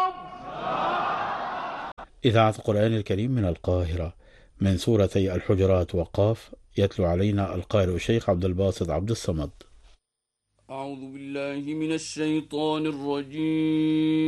إذاعة القرآن الكريم من القاهرة، من سورتي الحجرات وقاف، يتلو علينا القارئ الشيخ عبد الباسط عبد الصمد. أعوذ بالله من الشيطان الرجيم.